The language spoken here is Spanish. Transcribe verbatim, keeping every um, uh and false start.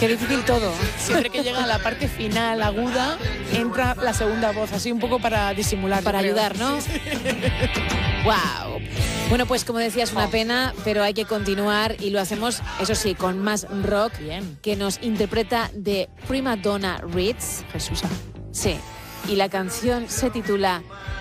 Qué difícil todo. Siempre que llega a la parte final, aguda, entra la segunda voz, así un poco para disimular. Para creo. ayudar, ¿no? Sí, sí. Wow. Bueno, pues como decías, una pena, pero hay que continuar y lo hacemos, eso sí, con más rock. Bien. Que nos interpreta The Prima Donna Reads. Jesús. Sí. Y la canción se titula